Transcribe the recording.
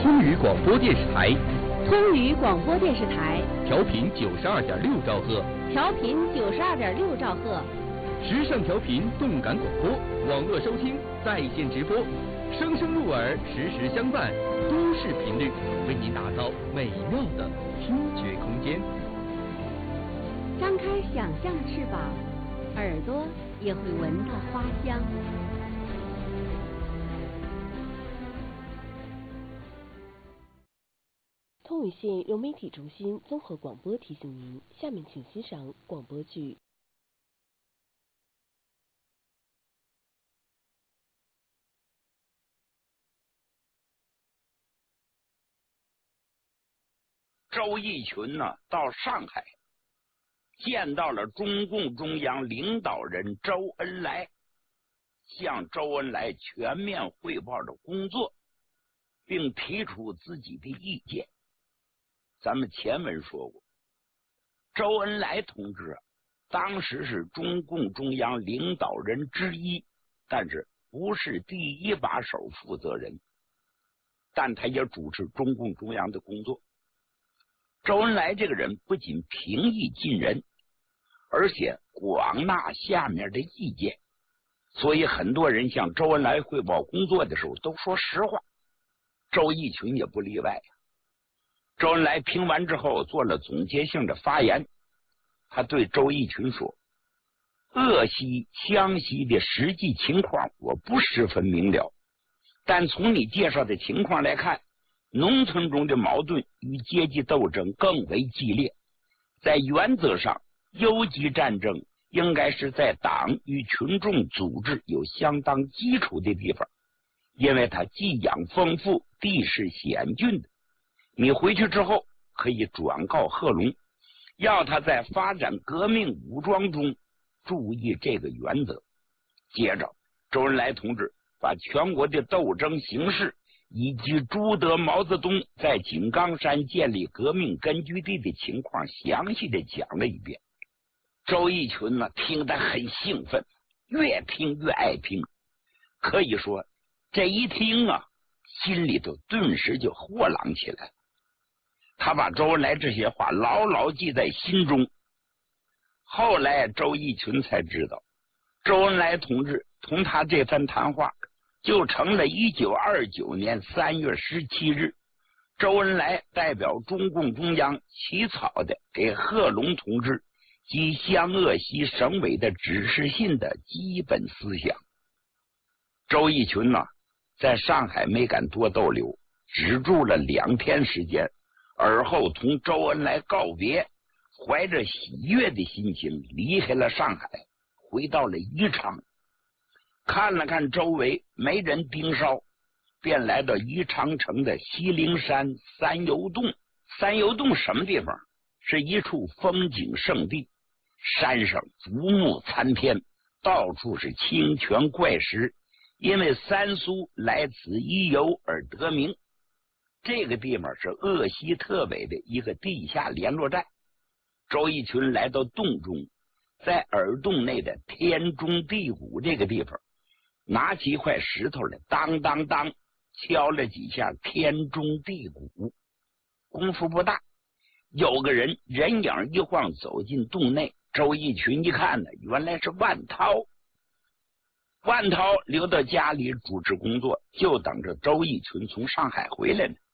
通语广播电视台， 通语广播电视台， 调频92.6兆赫， 调频92.6兆赫， 时尚调频，动感广播，网络收听，在线直播，声声入耳，时时相伴，都市频率，为您打造美妙的听觉空间。 张开想象的翅膀，耳朵也会闻到花香。 通语县融媒体中心综合广播提醒您，下面请欣赏广播剧。 周逸群呢，到上海见到了中共中央领导人周恩来，向周恩来全面汇报了工作，并提出自己的意见。咱们前文说过，周恩来同志当时是中共中央领导人之一，但是不是第一把手负责人，但他也主持中共中央的工作。周恩来这个人不仅平易近人，而且广纳下面的意见，所以很多人向周恩来汇报工作的时候都说实话，周逸群也不例外。周恩来评完之后做了总结性的发言，他对周逸群说，鄂西、湘西的实际情况我不十分明了，但从你介绍的情况来看，农村中的矛盾与阶级斗争更为激烈，在原则上游击战争应该是在党与群众组织有相当基础的地方，因为它寄养丰富，地势险峻的。你回去之后可以转告贺龙，要他在发展革命武装中注意这个原则。接着周恩来同志把全国的斗争形势以及朱德、毛泽东在井冈山建立革命根据地的情况详细的讲了一遍。周逸群呢，听得很兴奋，越听越爱听，可以说这一听啊，心里头顿时就豁朗起来。他把周恩来这些话牢牢记在心中。后来周逸群才知道，周恩来同志同他这番谈话就成了1929年3月17日周恩来代表中共中央起草的给贺龙同志及湘鄂西省委的指示信的基本思想。周逸群呢，在上海没敢多逗留，只住了2天时间，而后同周恩来告别，怀着喜悦的心情离开了上海，回到了宜昌。看了看周围没人盯梢，便来到宜昌城的西陵山三游洞。三游洞什么地方？是一处风景胜地，山上竹木参天，到处是清泉怪石，因为三苏来此一游而得名。这个地方是鄂西特委的一个地下联络站。周逸群来到洞中，在耳洞内的天中地鼓这个地方，拿起一块石头来，当当当敲了几下天中地鼓。功夫不大，有个人人影一晃走进洞内。周逸群一看呢，原来是万涛。万涛留到家里主持工作，就等着周逸群从上海回来呢。